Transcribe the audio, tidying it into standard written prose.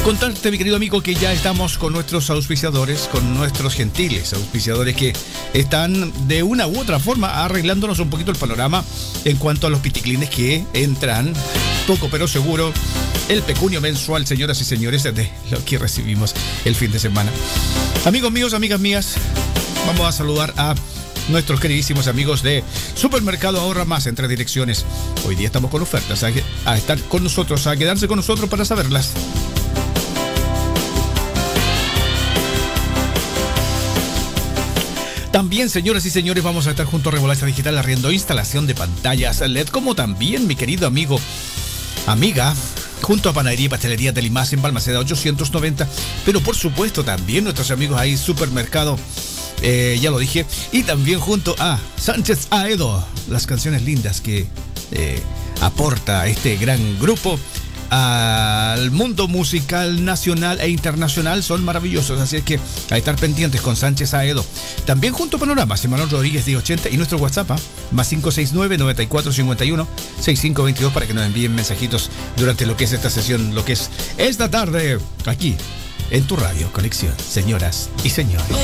Contarte, mi querido amigo, que ya estamos con nuestros auspiciadores, con nuestros gentiles auspiciadores que están de una u otra forma arreglándonos un poquito el panorama en cuanto a los piticlines que entran, poco pero seguro, el pecunio mensual, señoras y señores, de lo que recibimos el fin de semana. Amigos míos, amigas mías, vamos a saludar a nuestros queridísimos amigos de Supermercado Ahorra Más en 3 direcciones. Hoy día estamos con ofertas a estar con nosotros, a quedarse con nosotros para saberlas. También, señoras y señores, vamos a estar junto a Remolacha Digital arriendo instalación de pantallas LED, como también mi querido amigo, amiga, junto a Panadería y Pastelería del Imás en Balmaceda 890, pero por supuesto también nuestros amigos ahí, Supermercado, ya lo dije, y también junto a Sánchez Aedo, las canciones lindas que aporta este gran grupo al mundo musical nacional e internacional son maravillosos, así es que a estar pendientes con Sánchez Aedo. También junto a Panorama, Manuel Rodríguez de 80 y nuestro WhatsApp, más 569-9451-6522 para que nos envíen mensajitos durante lo que es esta sesión, lo que es esta tarde, aquí en tu radio Conexión, señoras y señores.